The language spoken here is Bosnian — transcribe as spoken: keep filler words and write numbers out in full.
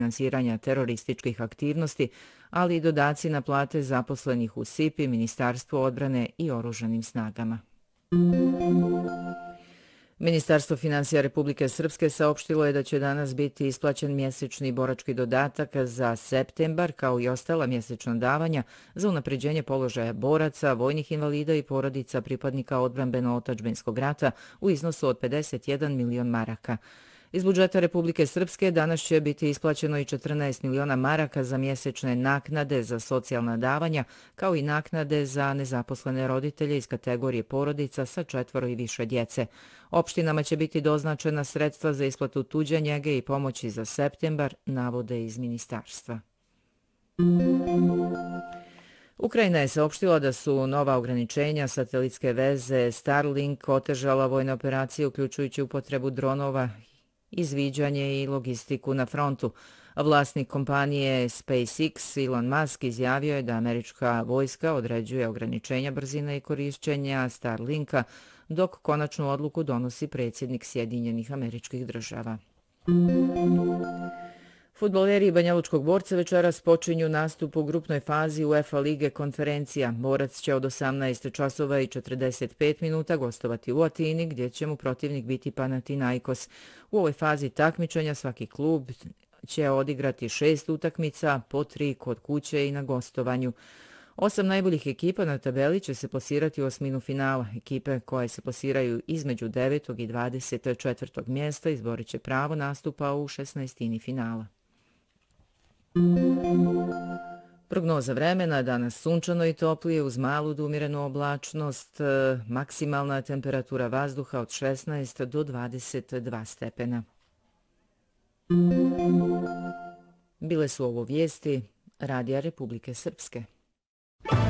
finansiranja terorističkih aktivnosti, ali i dodaci na plate zaposlenih u S I P I, Ministarstvu odbrane i oružanim snagama. Ministarstvo finansija Republike Srpske saopštilo je da će danas biti isplaćen mjesečni borački dodatak za septembar, kao i ostala mjesečna davanja za unapređenje položaja boraca, vojnih invalida i porodica pripadnika odbrambeno-otadžbinskog rata u iznosu od pedeset jedan milion maraka. Iz budžeta Republike Srpske danas će biti isplaćeno i četrnaest miliona maraka za mjesečne naknade za socijalna davanja, kao i naknade za nezaposlene roditelje iz kategorije porodica sa četvoro i više djece. Opštinama će biti doznačena sredstva za isplatu tuđe njege i pomoći za septembar, navode iz ministarstva. Ukrajina je saopštila da su nova ograničenja satelitske veze Starlink otežala vojne operacije, uključujući upotrebu dronova, izviđanje i logistiku na frontu. Vlasnik kompanije SpaceX, Elon Musk, izjavio je da američka vojska određuje ograničenja brzine i korišćenja Starlinka, dok konačnu odluku donosi predsjednik Sjedinjenih Američkih Država. Fudbaleri Banjalučkog Borca večeras počinju nastup u grupnoj fazi UEFA lige konferencija. Borac će od osamnaest časova i četrdeset pet minuta gostovati u Atini, gdje će mu protivnik biti Panathinaikos. U ovoj fazi takmičenja svaki klub će odigrati šest utakmica, po tri kod kuće i na gostovanju. Osam najboljih ekipa na tabeli će se plasirati u osminu finala. Ekipe koje se plasiraju između devetog i dvadeset četvrtog mjesta izborit će pravo nastupa u šesnaestini finala. Prognoza vremena, danas sunčano i toplije uz malu do umjerenu oblačnost, maksimalna temperatura vazduha od šesnaest do dvadeset dva stepena. Bile su ovo vijesti Radija Republike Srpske.